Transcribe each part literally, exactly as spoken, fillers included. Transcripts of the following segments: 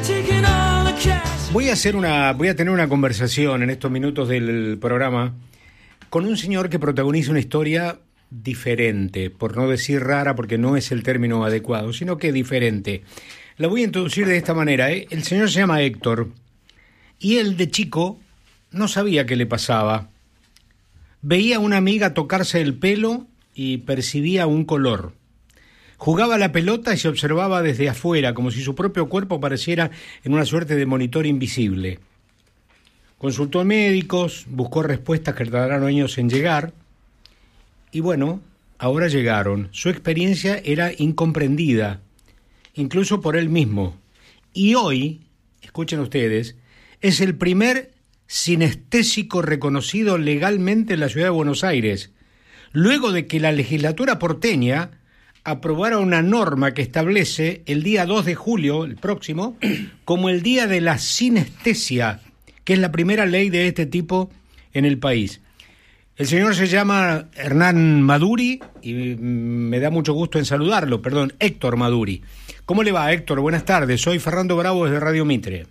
Voy a hacer una, voy a tener una conversación en estos minutos del programa con un señor que protagoniza una historia diferente, por no decir rara, porque no es el término adecuado, sino que diferente. La voy a introducir de esta manera, ¿eh? El señor se llama Héctor, y él de chico no sabía qué le pasaba. Veía a una amiga tocarse el pelo y percibía un color. Jugaba a la pelota y se observaba desde afuera, como si su propio cuerpo apareciera en una suerte de monitor invisible. Consultó a médicos, buscó respuestas que tardaron años en llegar, y bueno, ahora llegaron. Su experiencia era incomprendida, incluso por él mismo. Y hoy, escuchen ustedes, es el primer sinestésico reconocido legalmente en la ciudad de Buenos Aires, luego de que la legislatura porteña aprobara una norma que establece el día dos de julio, el próximo, como el Día de la Sinestesia, que es la primera ley de este tipo en el país. El señor se llama Hernán Maduri y me da mucho gusto en saludarlo, perdón, Héctor Maduri. ¿Cómo le va, Héctor? Buenas tardes, soy Fernando Bravo desde Radio Mitre.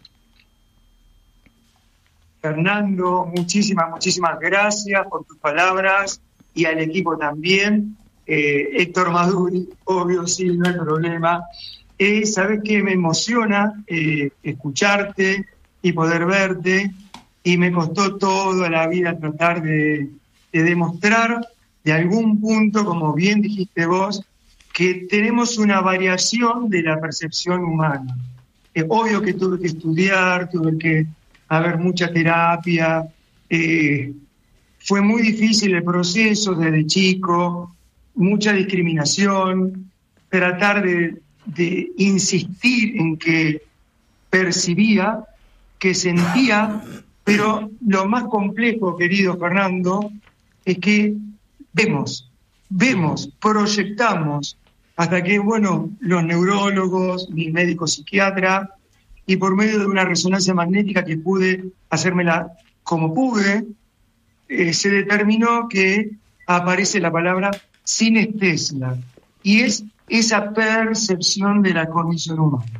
Fernando, muchísimas, muchísimas gracias por tus palabras y al equipo también. Eh, Héctor Maduri, obvio, sí, no hay problema. Eh, Sabes que me emociona eh, escucharte y poder verte, y me costó toda la vida tratar de, de demostrar de algún punto, como bien dijiste vos, que tenemos una variación de la percepción humana. Es obvio que tuve que estudiar, tuve que haber mucha terapia, eh, fue muy difícil el proceso desde chico, mucha discriminación, tratar de, de insistir en que percibía, que sentía, pero lo más complejo, querido Fernando, es que vemos, vemos, proyectamos, hasta que, bueno, los neurólogos, mi médico psiquiatra, y por medio de una resonancia magnética que pude hacérmela como pude, eh, se determinó que aparece la palabra sinestesia, y es esa percepción de la condición humana.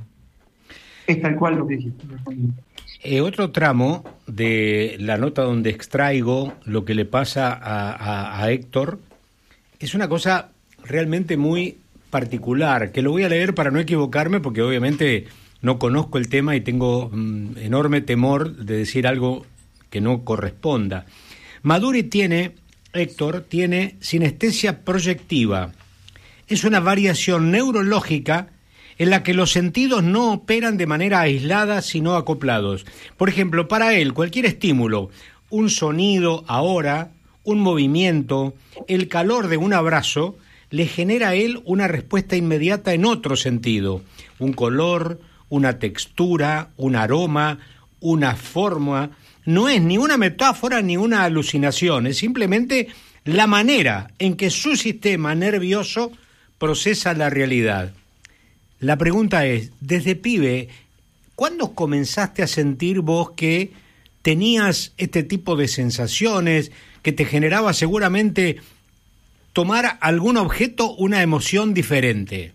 Es tal cual lo que dijiste. Eh, otro tramo de la nota donde extraigo lo que le pasa a, a, a Héctor es una cosa realmente muy particular, que lo voy a leer para no equivocarme, porque obviamente no conozco el tema y tengo mm, enorme temor de decir algo que no corresponda. Maduri tiene... Héctor tiene sinestesia proyectiva. Es una variación neurológica en la que los sentidos no operan de manera aislada, sino acoplados. Por ejemplo, para él, cualquier estímulo, un sonido ahora, un movimiento, el calor de un abrazo, le genera a él una respuesta inmediata en otro sentido. Un color, una textura, un aroma, una forma. No es ni una metáfora ni una alucinación, es simplemente la manera en que su sistema nervioso procesa la realidad. La pregunta es, desde pibe, ¿cuándo comenzaste a sentir vos que tenías este tipo de sensaciones, que te generaba seguramente tomar algún objeto una emoción diferente?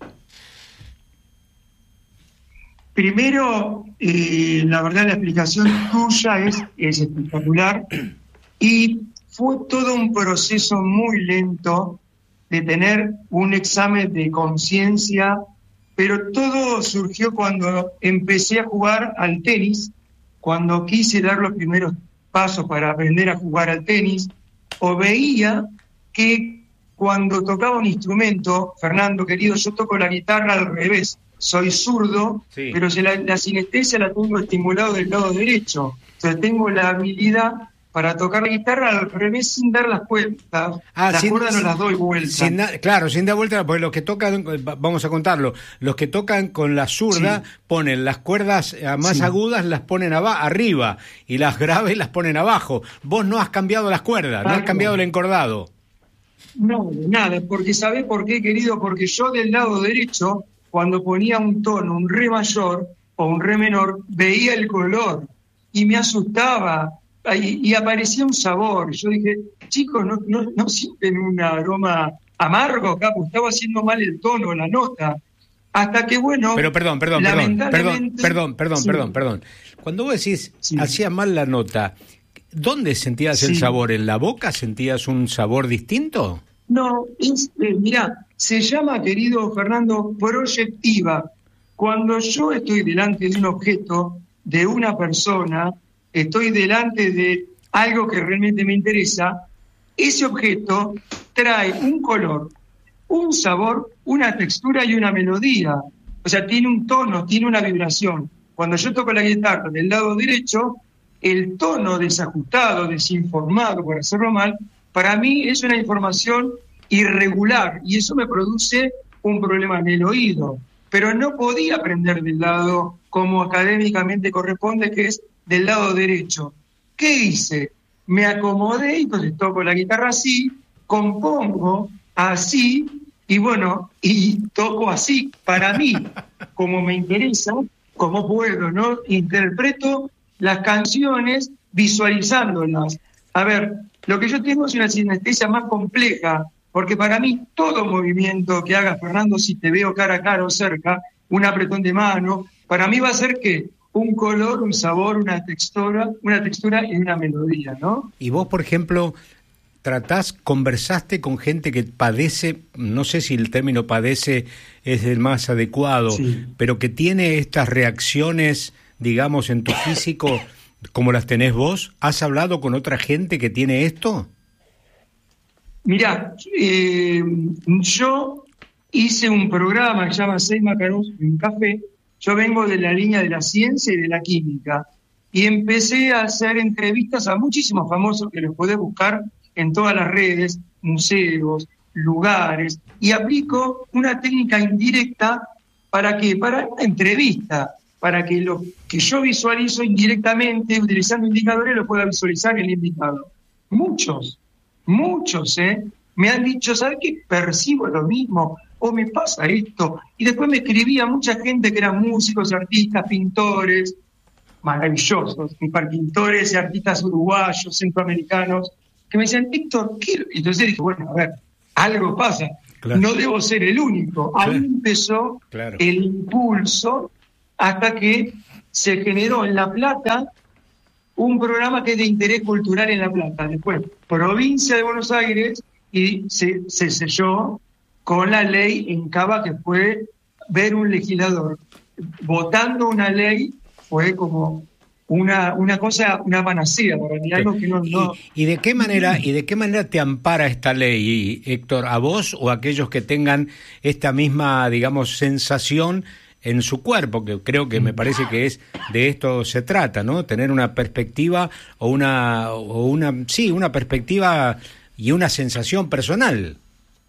Primero, eh, la verdad la explicación tuya es, es espectacular, y fue todo un proceso muy lento de tener un examen de conciencia, pero todo surgió cuando empecé a jugar al tenis, cuando quise dar los primeros pasos para aprender a jugar al tenis, o veía que cuando tocaba un instrumento, Fernando querido, yo toco la guitarra al revés. Soy zurdo, sí, pero la, la sinestesia la tengo estimulado del lado derecho. Entonces tengo la habilidad para tocar la guitarra al revés sin dar las cuerdas. Ah, las sin, cuerdas no las doy vuelta. Sin da, claro, sin dar vuelta, porque los que tocan, vamos a contarlo, los que tocan con la zurda, sí, ponen las cuerdas más, sí, agudas, las ponen aba- arriba, y las graves las ponen abajo. Vos no has cambiado las cuerdas, claro, no has cambiado el encordado. No, nada, porque ¿sabés por qué, querido? Porque yo del lado derecho, cuando ponía un tono, un re mayor o un re menor, veía el color y me asustaba y, y aparecía un sabor. Yo dije, chicos, ¿no, no, no sienten un aroma amargo acá? Porque estaba haciendo mal el tono, la nota. hasta que, bueno... Pero perdón, perdón, perdón, perdón, lamentablemente- perdón, perdón, Sí. perdón, perdón. Cuando vos decís, Sí. hacía mal la nota, ¿dónde sentías el Sí. sabor? ¿En la boca sentías un sabor distinto? No, es, eh, mirá, se llama, querido Fernando, proyectiva. Cuando yo estoy delante de un objeto, de una persona, estoy delante de algo que realmente me interesa, ese objeto trae un color, un sabor, una textura y una melodía. O sea, tiene un tono, tiene una vibración. Cuando yo toco la guitarra del lado derecho, el tono desajustado, desinformado, por hacerlo mal, para mí es una información irregular y eso me produce un problema en el oído. Pero no podía aprender del lado como académicamente corresponde, que es del lado derecho. ¿Qué hice? Me acomodé y entonces toco la guitarra así, compongo así y bueno, y toco así para mí, como me interesa, como puedo, ¿no? Interpreto las canciones visualizándolas. A ver, lo que yo tengo es una sinestesia más compleja, porque para mí todo movimiento que haga Fernando, si te veo cara a cara o cerca, un apretón de mano, para mí va a ser que un color, un sabor, una textura, una textura y una melodía, ¿no? Y vos, por ejemplo, tratás, conversaste con gente que padece, no sé si el término padece es el más adecuado, Sí. pero que tiene estas reacciones, digamos, en tu físico, como las tenés vos. ¿Has hablado con otra gente que tiene esto? Mirá, eh, yo hice un programa que se llama Seis Macanudos en un café. Yo vengo de la línea de la ciencia y de la química y empecé a hacer entrevistas a muchísimos famosos que los podés buscar en todas las redes, museos, lugares, y aplico una técnica indirecta para que, para una entrevista, para que lo que yo visualizo indirectamente, utilizando indicadores, lo pueda visualizar el invitado. Muchos, muchos, ¿eh? Me han dicho, ¿sabes qué? Percibo lo mismo, o me pasa esto. Y después me escribía mucha gente que eran músicos, artistas, pintores, maravillosos, pintores y artistas uruguayos, centroamericanos, que me decían, Héctor, ¿qué? Entonces dije, bueno, a ver, algo pasa, Claro. no debo ser el único. Claro. Ahí empezó Claro. el impulso hasta que se generó en La Plata un programa que es de interés cultural en La Plata. Después, provincia de Buenos Aires, y se, se selló con la ley en Cava, que fue ver un legislador votando una ley, fue como una, una cosa, una panacea para mí, algo que no... no ¿Y, y de qué manera y de qué manera te ampara esta ley, Héctor, a vos o a aquellos que tengan esta misma, digamos, sensación en su cuerpo? Que creo que me parece que es de esto se trata, ¿no? Tener una perspectiva o una o una sí, una perspectiva y una sensación personal.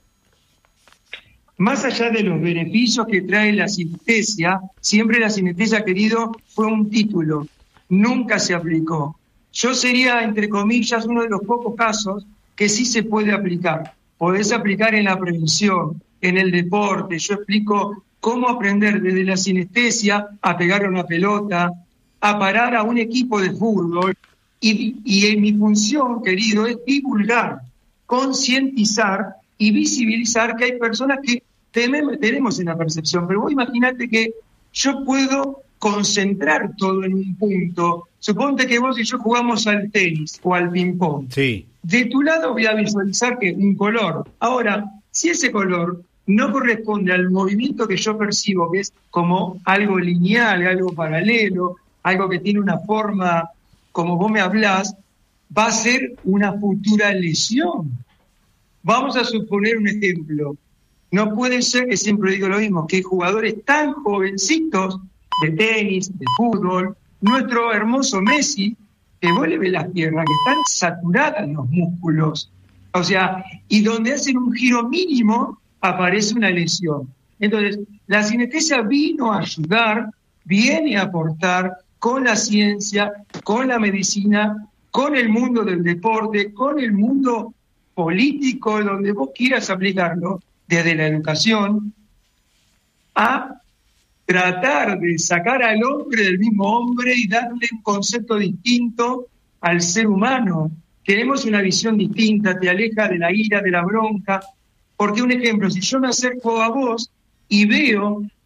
Más allá de los beneficios que trae la sinestesia, siempre la sinestesia, querido, fue un título, nunca se aplicó. Yo sería, entre comillas, uno de los pocos casos que sí se puede aplicar. Podés aplicar en la prevención, en el deporte. Yo explico cómo aprender desde la sinestesia a pegar una pelota, a parar a un equipo de fútbol. Y, y en mi función, querido, es divulgar, concientizar y visibilizar que hay personas que tenemos, tenemos en la percepción. Pero vos imaginate que yo puedo concentrar todo en un punto. Suponte que vos y yo jugamos al tenis o al ping-pong. Sí. De tu lado voy a visualizar que un color. Ahora, si ese color no corresponde al movimiento que yo percibo, que es como algo lineal, algo paralelo, algo que tiene una forma, como vos me hablás, va a ser una futura lesión. Vamos a suponer un ejemplo. No puede ser, que siempre digo lo mismo, que jugadores tan jovencitos de tenis, de fútbol, nuestro hermoso Messi, que vos le ves las piernas, que están saturadas los músculos. O sea, y donde hacen un giro mínimo, aparece una lesión. Entonces, la sinestesia vino a ayudar, viene a aportar con la ciencia, con la medicina, con el mundo del deporte, con el mundo político, donde vos quieras aplicarlo, desde la educación, a tratar de sacar al hombre del mismo hombre y darle un concepto distinto al ser humano. Tenemos una visión distinta, te aleja de la ira, de la bronca, porque un ejemplo, si yo me acerco a vos y veo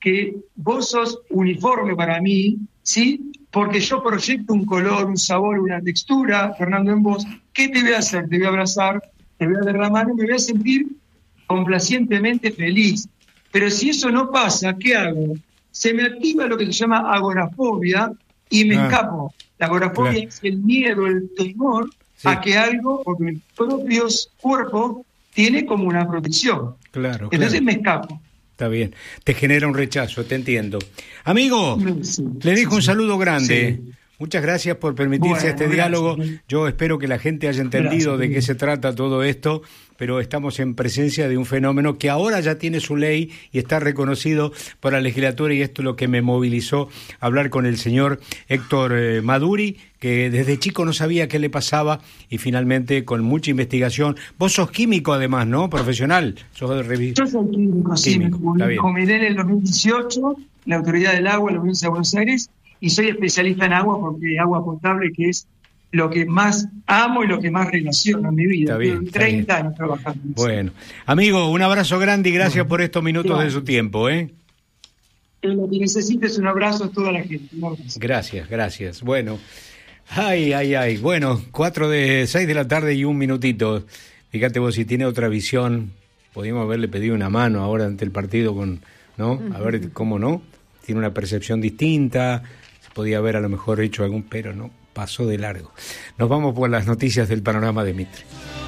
que vos sos uniforme para mí, ¿sí? Porque yo proyecto un color, un sabor, una textura, Fernando, en vos. ¿Qué te voy a hacer? Te voy a abrazar, te voy a derramar y me voy a sentir complacientemente feliz. Pero si eso no pasa, ¿qué hago? Se me activa lo que se llama agorafobia y me ah, escapo. La agorafobia claro. es el miedo, el temor sí. a que algo, porque mi propio cuerpo tiene como una protección. Claro, Entonces claro. me escapo. Está bien. Te genera un rechazo, te entiendo. Amigo, sí, le dejo sí, un saludo grande. Sí. Muchas gracias por permitirse bueno, este gracias. diálogo. Yo espero que la gente haya entendido gracias, de qué se trata todo esto, pero estamos en presencia de un fenómeno que ahora ya tiene su ley y está reconocido por la legislatura, y esto es lo que me movilizó a hablar con el señor Héctor eh, Maduri, que desde chico no sabía qué le pasaba y finalmente con mucha investigación. Vos sos químico además, ¿no? Profesional. Sos de revi- Yo soy químico, sí. Me jubilé en el dos mil dieciocho, la Autoridad del Agua, la provincia de Buenos Aires, y soy especialista en agua porque agua potable, que es lo que más amo y lo que más relaciono en mi vida. Está bien, treinta está bien. años trabajando. Bueno, amigo, un abrazo grande y gracias bueno, por estos minutos claro. de su tiempo, ¿eh? Lo que necesites, un abrazo a toda la gente. Gracias, gracias. Bueno, ay, ay, ay. Bueno, cuatro de seis de la tarde y un minutito. Fíjate vos, si tiene otra visión, podríamos haberle pedido una mano ahora ante el partido con, ¿no? A ver cómo no. Tiene una percepción distinta. Podía haber a lo mejor hecho algún, pero no, pasó de largo. Nos vamos por las noticias del panorama de Mitre.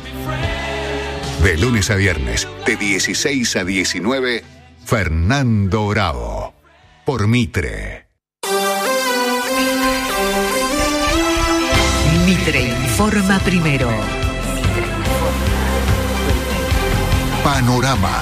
De lunes a viernes, de dieciséis a diecinueve, Fernando Bravo, por Mitre. Mitre informa primero. Panorama.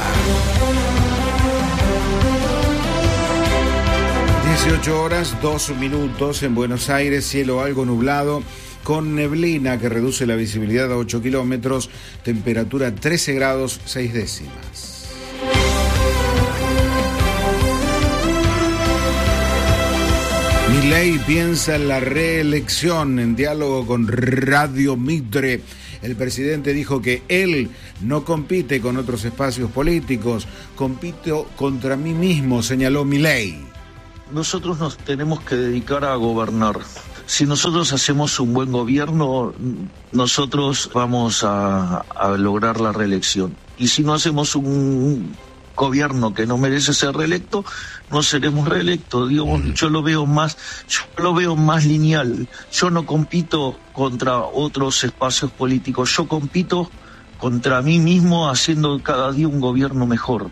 dieciocho horas, dos minutos en Buenos Aires, cielo algo nublado, con neblina que reduce la visibilidad a ocho kilómetros, temperatura trece grados, seis décimas. Milei piensa en la reelección. En diálogo con Radio Mitre, el presidente dijo que él no compite con otros espacios políticos, compito contra mí mismo, señaló Milei. Nosotros nos tenemos que dedicar a gobernar. Si nosotros hacemos un buen gobierno, nosotros vamos a, a lograr la reelección. Y si no hacemos un gobierno que no merece ser reelecto, no seremos reelectos. Digo, yo lo veo más, yo lo veo más lineal. Yo no compito contra otros espacios políticos. Yo compito contra mí mismo, haciendo cada día un gobierno mejor.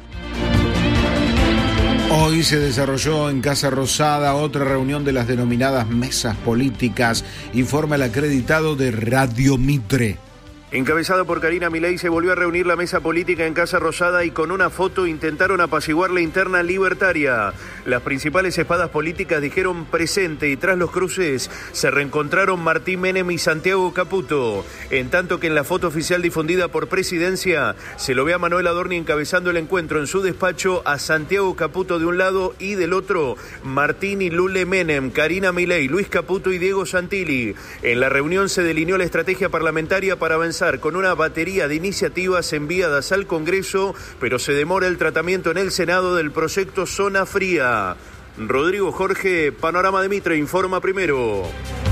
Hoy se desarrolló en Casa Rosada otra reunión de las denominadas mesas políticas, informa el acreditado de Radio Mitre. Encabezada por Karina Milei, se volvió a reunir la mesa política en Casa Rosada y con una foto intentaron apaciguar la interna libertaria. Las principales espadas políticas dijeron presente y tras los cruces se reencontraron Martín Menem y Santiago Caputo. En tanto que en la foto oficial difundida por Presidencia se lo ve a Manuel Adorni encabezando el encuentro en su despacho, a Santiago Caputo de un lado y del otro Martín y Lule Menem, Karina Milei, Luis Caputo y Diego Santilli. En la reunión se delineó la estrategia parlamentaria para avanzar con una batería de iniciativas enviadas al Congreso, pero se demora el tratamiento en el Senado del proyecto Zona Fría. Rodrigo Jorge, Panorama de Mitre, informa primero.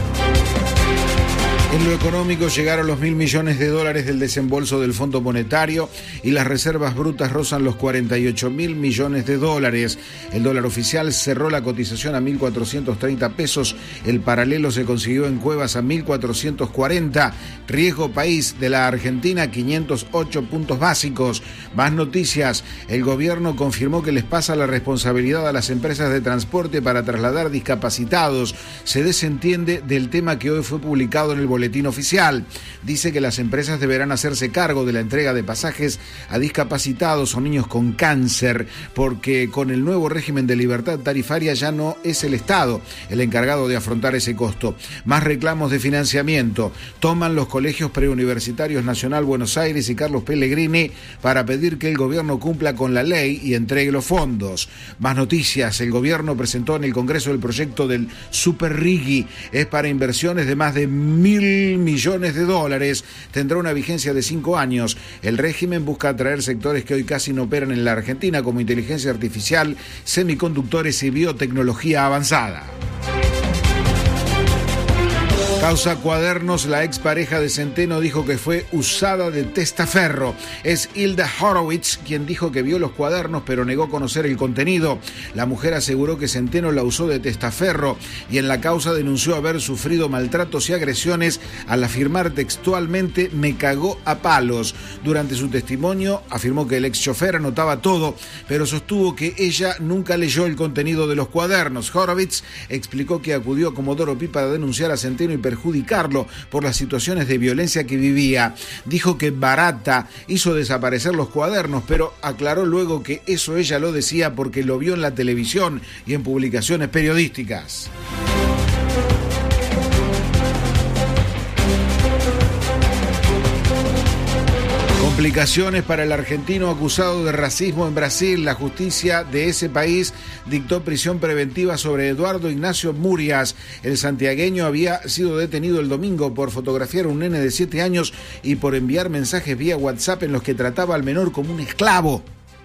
En lo económico llegaron los mil millones de dólares del desembolso del Fondo Monetario y las reservas brutas rozan los cuarenta y ocho mil millones de dólares. El dólar oficial cerró la cotización a mil cuatrocientos treinta pesos. El paralelo se consiguió en Cuevas a mil cuatrocientos cuarenta. Riesgo país de la Argentina, quinientos ocho puntos básicos. Más noticias. El gobierno confirmó que les pasa la responsabilidad a las empresas de transporte para trasladar discapacitados. Se desentiende del tema que hoy fue publicado en el boletín oficial. Dice que las empresas deberán hacerse cargo de la entrega de pasajes a discapacitados o niños con cáncer, porque con el nuevo régimen de libertad tarifaria ya no es el Estado el encargado de afrontar ese costo. Más reclamos de financiamiento. Toman los colegios preuniversitarios Nacional Buenos Aires y Carlos Pellegrini para pedir que el gobierno cumpla con la ley y entregue los fondos. Más noticias. El gobierno presentó en el Congreso el proyecto del Super Riggi. Es para inversiones de más de mil mil millones de dólares. Tendrá una vigencia de cinco años. El régimen busca atraer sectores que hoy casi no operan en la Argentina, como inteligencia artificial, semiconductores y biotecnología avanzada. Causa Cuadernos, la expareja de Centeno dijo que fue usada de testaferro. Es Hilda Horowitz quien dijo que vio los cuadernos pero negó conocer el contenido. La mujer aseguró que Centeno la usó de testaferro y en la causa denunció haber sufrido maltratos y agresiones al afirmar textualmente "me cagó a palos". Durante su testimonio afirmó que el ex chofer anotaba todo, pero sostuvo que ella nunca leyó el contenido de los cuadernos. Horowitz explicó que acudió a Comodoro Pi para denunciar a Centeno y perjudicarlo por las situaciones de violencia que vivía. Dijo que Barata hizo desaparecer los cuadernos, pero aclaró luego que eso ella lo decía porque lo vio en la televisión y en publicaciones periodísticas. Complicaciones para el argentino acusado de racismo en Brasil. La justicia de ese país dictó prisión preventiva sobre Eduardo Ignacio Murias. El santiagueño había sido detenido el domingo por fotografiar a un nene de siete años y por enviar mensajes vía WhatsApp en los que trataba al menor como un esclavo.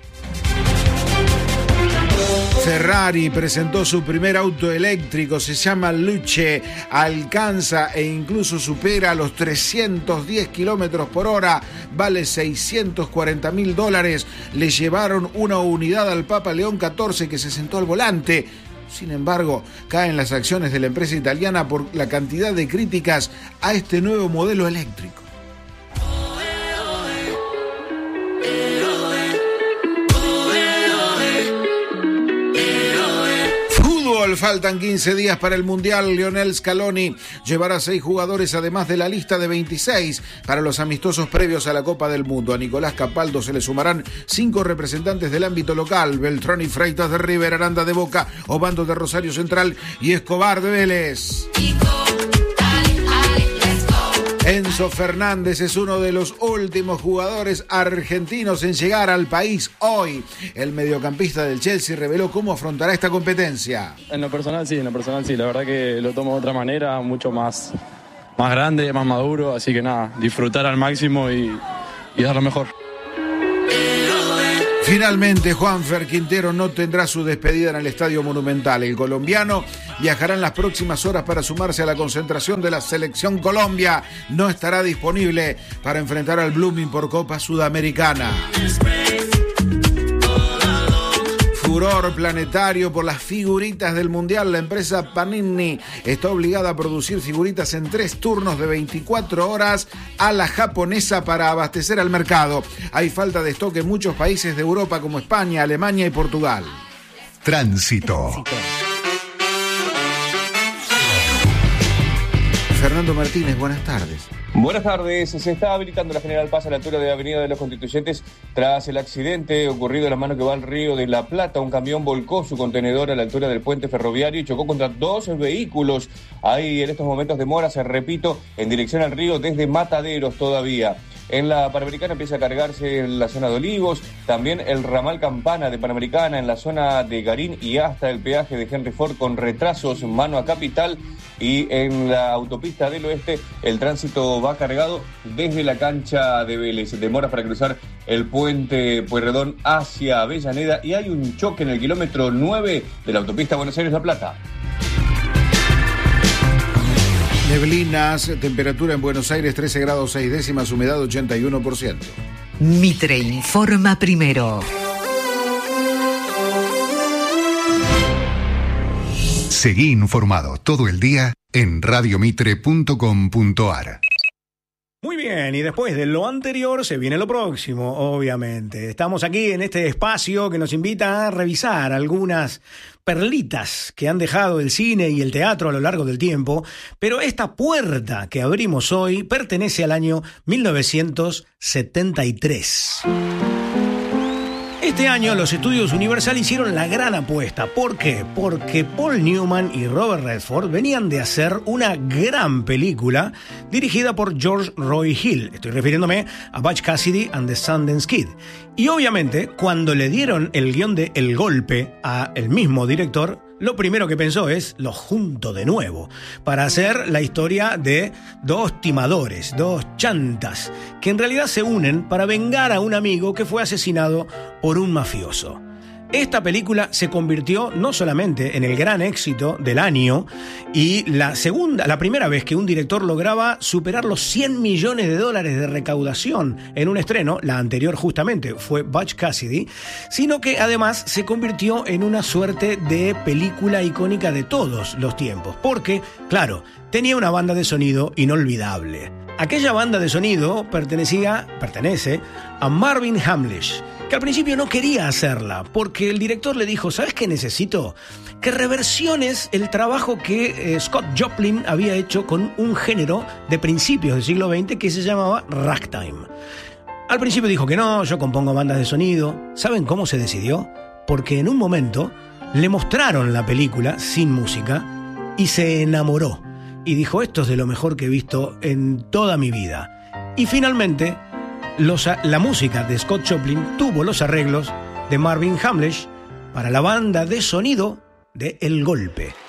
Ferrari presentó su primer auto eléctrico, se llama Luce, alcanza e incluso supera los trescientos diez kilómetros por hora, vale seiscientos cuarenta mil dólares, le llevaron una unidad al Papa León catorce que se sentó al volante. Sin embargo, caen las acciones de la empresa italiana por la cantidad de críticas a este nuevo modelo eléctrico. Faltan quince días para el Mundial. Lionel Scaloni llevará seis jugadores además de la lista de veintiséis para los amistosos previos a la Copa del Mundo. A Nicolás Capaldo se le sumarán cinco representantes del ámbito local: Beltrán y Freitas de River, Aranda de Boca, Obando de Rosario Central y Escobar de Vélez. Enzo Fernández es uno de los últimos jugadores argentinos en llegar al país hoy. El mediocampista del Chelsea reveló cómo afrontará esta competencia. En lo personal sí, en lo personal sí. La verdad que lo tomo de otra manera, mucho más, más grande, más maduro. Así que nada, disfrutar al máximo y, y dar lo mejor. Finalmente, Juanfer Quintero no tendrá su despedida en el Estadio Monumental. El colombiano viajará en las próximas horas para sumarse a la concentración de la Selección Colombia. No estará disponible para enfrentar al Blooming por Copa Sudamericana. Furor planetario por las figuritas del Mundial. La empresa Panini está obligada a producir figuritas en tres turnos de veinticuatro horas a la japonesa para abastecer al mercado. Hay falta de stock en muchos países de Europa como España, Alemania y Portugal. Tránsito. Fernando Martínez, buenas tardes. Buenas tardes. Se está habilitando la General Paz a la altura de la Avenida de los Constituyentes tras el accidente ocurrido en la mano que va al Río de la Plata. Un camión volcó su contenedor a la altura del puente ferroviario y chocó contra dos vehículos. Hay en estos momentos demoras, repito, en dirección al río desde Mataderos todavía. En la Panamericana empieza a cargarse en la zona de Olivos, también el ramal Campana de Panamericana en la zona de Garín y hasta el peaje de Henry Ford con retrasos mano a Capital, y en la autopista del oeste el tránsito va cargado desde la cancha de Vélez. Demoras para cruzar el puente Pueyrredón hacia Avellaneda y hay un choque en el kilómetro nueve de la autopista Buenos Aires-La Plata. Neblinas, temperatura en Buenos Aires trece grados seis décimas, humedad ochenta y uno por ciento. Mitre informa primero. Seguí informado todo el día en radiomitre punto com punto ar. Muy bien, y después de lo anterior se viene lo próximo, obviamente. Estamos aquí en este espacio que nos invita a revisar algunas perlitas que han dejado el cine y el teatro a lo largo del tiempo, pero esta puerta que abrimos hoy pertenece al año mil novecientos setenta y tres. Este año los estudios Universal hicieron la gran apuesta. ¿Por qué? Porque Paul Newman y Robert Redford venían de hacer una gran película dirigida por George Roy Hill. Estoy refiriéndome a Butch Cassidy and the Sundance Kid. Y obviamente, cuando le dieron el guión de El Golpe a el mismo director, lo primero que pensó es, los junto de nuevo, para hacer la historia de dos timadores, dos chantas, que en realidad se unen para vengar a un amigo que fue asesinado por un mafioso. Esta película se convirtió no solamente en el gran éxito del año y la segunda, la primera vez que un director lograba superar los cien millones de dólares de recaudación en un estreno, la anterior justamente fue Butch Cassidy, sino que además se convirtió en una suerte de película icónica de todos los tiempos, porque, claro, tenía una banda de sonido inolvidable. Aquella banda de sonido pertenecía, pertenece a Marvin Hamlish, que al principio no quería hacerla, porque el director le dijo, ¿sabes qué necesito? Que reversiones el trabajo que eh, Scott Joplin había hecho con un género de principios del siglo veinte que se llamaba ragtime. Al principio dijo que no, yo compongo bandas de sonido. ¿Saben cómo se decidió? Porque en un momento le mostraron la película sin música y se enamoró. Y dijo, esto es de lo mejor que he visto en toda mi vida. Y finalmente, los, la música de Scott Joplin tuvo los arreglos de Marvin Hamlish para la banda de sonido de El Golpe.